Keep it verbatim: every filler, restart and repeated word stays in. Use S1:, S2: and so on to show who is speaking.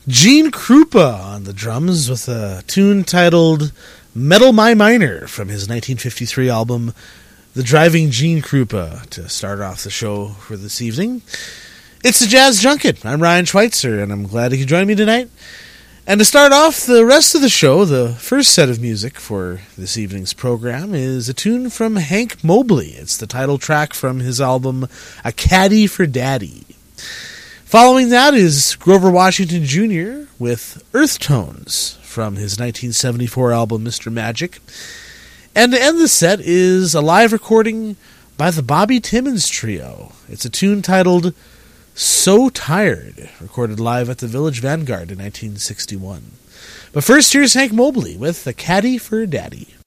S1: Gene Krupa on the drums with a tune titled Metal My Minor from his nineteen fifty-three album The Driving Gene Krupa to start off the show for this evening. It's the Jazz Junket. I'm Ryan Schweitzer, and I'm glad you could join me tonight. And to start off the rest of the show, the first set of music for this evening's program is a tune from Hank Mobley. It's the title track from his album A Caddy for Daddy. Following that is Grover Washington Junior with Earth Tones from his nineteen seventy-four album Mister Magic. And to end the set is a live recording by the Bobby Timmons Trio. It's a tune titled So Tired, recorded live at the Village Vanguard in nineteen sixty-one. But first, here's Hank Mobley with A Caddy for Daddy.